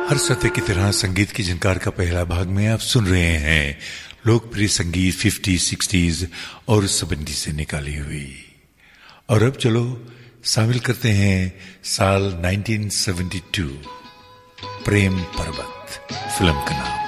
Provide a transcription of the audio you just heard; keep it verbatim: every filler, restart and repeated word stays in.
हर सप्ताह की तरह संगीत की झनकार का पहला भाग में आप सुन रहे हैं लोकप्रिय संगीत फिफ्टी सिक्सटीज और सेवेंटी से निकाली हुई। और अब चलो शामिल करते हैं साल नाइनटीन सेवेंटी टू, प्रेम पर्वत फिल्म का नाम।